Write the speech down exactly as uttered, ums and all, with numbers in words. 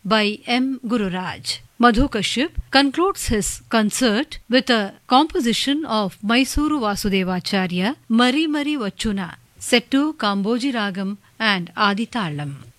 by M. Gururaj. Madhu Kashyap concludes his concert with a composition of Mysuru Vasudevacharya, Mari Mari Vachuna, set to Kamboji Ragam and Adi Talam.